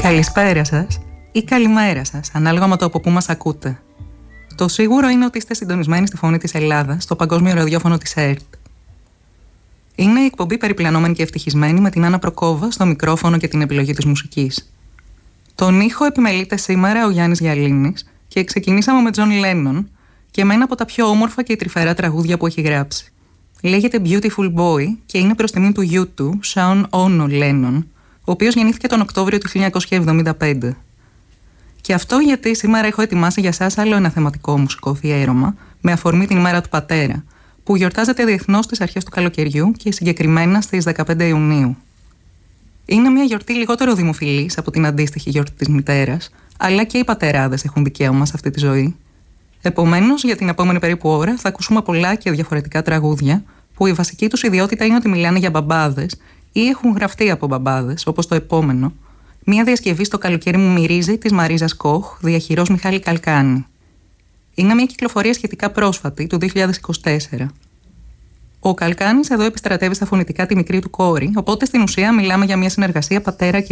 Καλησπέρα σας ή καλημέρα σας, ανάλογα με το από πού μας ακούτε. Το σίγουρο είναι ότι είστε συντονισμένοι στη Φωνή της Ελλάδας, στο παγκόσμιο ραδιόφωνο της ΕΡΤ. Είναι η εκπομπή Περιπλανόμενη και Ευτυχισμένη με την Άννα Προκόβα στο μικρόφωνο και την επιλογή της μουσικής. Τον ήχο επιμελείται σήμερα ο Γιάννης Γιαλίνης και ξεκινήσαμε με Τζον Λένον και με ένα από τα πιο όμορφα και τρυφερά τραγούδια που έχει γράψει. Λέγεται Beautiful Boy και είναι προς τιμή του γιού του, Sean Ono Lennon, ο οποίος γεννήθηκε τον Οκτώβριο του 1975. Και αυτό γιατί σήμερα έχω ετοιμάσει για σας άλλο ένα θεματικό μουσικό αφιέρωμα με αφορμή την ημέρα του πατέρα, που γιορτάζεται διεθνώς στις αρχές του καλοκαιριού και συγκεκριμένα στις 15 Ιουνίου. Είναι μια γιορτή λιγότερο δημοφιλής από την αντίστοιχη γιορτή της μητέρας, αλλά και οι πατεράδες έχουν δικαίωμα σε αυτή τη ζωή. Επομένως, για την επόμενη περίπου ώρα θα ακούσουμε πολλά και διαφορετικά τραγούδια, που η βασική τους ιδιότητα είναι ότι μιλάνε για μπαμπάδες ή έχουν γραφτεί από μπαμπάδες, όπως το επόμενο, μια διασκευή στο καλοκαίρι μου μυρίζει της Μαρίζας Κοχ, διαχειρός Μιχάλη Καλκάνη. Είναι μια κυκλοφορία σχετικά πρόσφατη, του 2024. Ο Καλκάνης εδώ επιστρατεύει στα φωνητικά τη μικρή του κόρη, οπότε στην ουσία μιλάμε για μια συνεργασία πατέρα και